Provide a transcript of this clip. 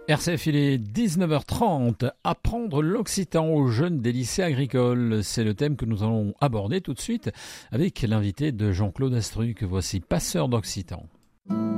RCF, il est 19h30. Apprendre l'occitan aux jeunes des lycées agricoles. C'est le thème que nous allons aborder tout de suite avec l'invité de Jean-Claude Astruc. Voici Passeur d'occitan.